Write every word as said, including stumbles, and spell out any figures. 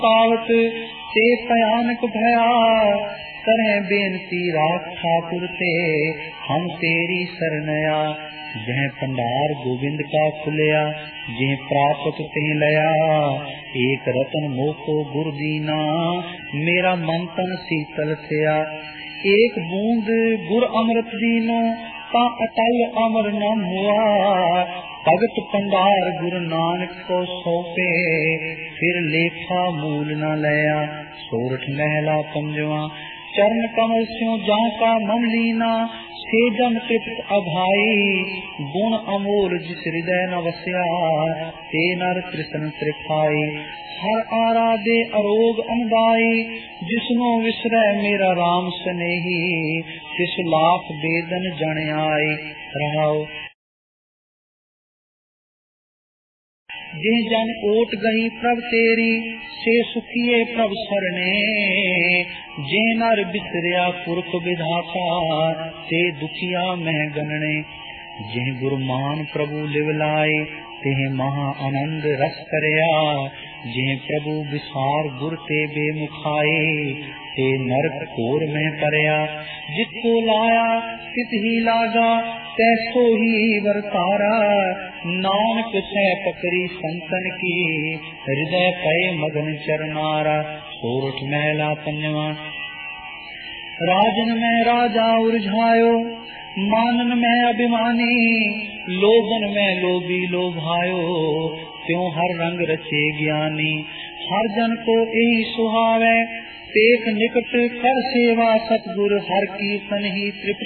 पावत ते भयानक भया, करह बेनती राख ठाकुर ते हम तेरी सरनया। जह भंडार गोविंद का खुलिया, जिह प्रापत तिह लया। एक रतन मोको गुर दीना, मेरा मन तन शीतल थिया। एक बूंद गुर अमृत दीनो, ता अटल अमर न हुआ। भगत भंडार गुरु नानक को सौंपे, फिर लेखा मूल न लया। सोरठ महला पंजवा। चरण कमल स्यों जाका मन लीना, से जन तृप्त अभाई। गुण अमोल जिस हृदय न वस्या, ते नर कृष्ण त्रिखाई। हर आराधे अरोग अनदाई, जिसनो विसरय मेरा राम स्नेही। तिस लाख बेदन जन आई। रहाओ। जिह जन ओट गई प्रभ तेरी, से सुखिए प्रभ सरने। जे नर बिसरिया पुरख विधाता, ते दुखिया मह गणने। जिह गुरमान प्रभु लिवलाए, तिह महा आनंद रस करया। जिह प्रभु विसार गुर ते बेमुखाए, ते नरक घोर में परया। जिसको लाया तित ही लागा, तैसो ही वर्तारा। नानक सह पकड़ी संतन की, हृदय पय मगन चरनारा। सोरठ महला पंजवा। राजन में राजा उरझायो, मानन में अभिमानी। लोभन में लोभी लोभायो, त्यों हर रंग रचे ज्ञानी। हर जन को यही सुहावे, पेख निकट कर सेवा। सतगुर हर कीर्तन ही तृप्त